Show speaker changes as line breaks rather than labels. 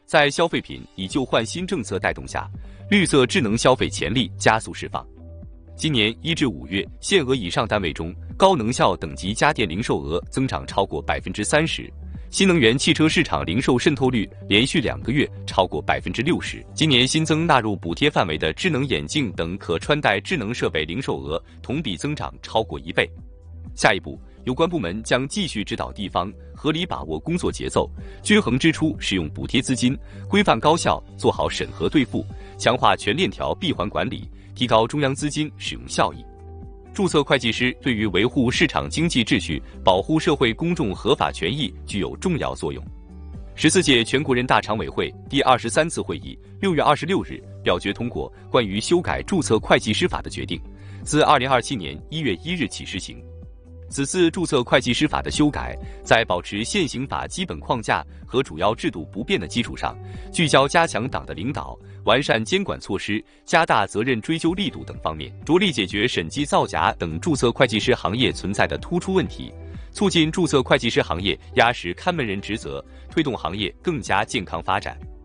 在消费品以旧换新政策带动下，绿色智能消费潜力加速释放。今年1至5月，限额以上单位中，高能效等级家电零售额增长超过30%，新能源汽车市场零售渗透率连续2个月超过60%。今年新增纳入补贴范围的智能眼镜等可穿戴智能设备零售额同比增长超过1倍。下一步，有关部门将继续指导地方合理把握工作节奏，均衡支出使用补贴资金，规范高效做好审核兑付，强化全链条闭环管理，提高中央资金使用效益。注册会计师对于维护市场经济秩序、保护社会公众合法权益具有重要作用。14届全国人大常委会第23次会议6月26日表决通过关于修改注册会计师法的决定，自2027年1月1日起施行。此次注册会计师法的修改，在保持现行法基本框架和主要制度不变的基础上，聚焦加强党的领导、完善监管措施、加大责任追究力度等方面，着力解决审计造假等注册会计师行业存在的突出问题，促进注册会计师行业压实看门人职责，推动行业更加健康发展。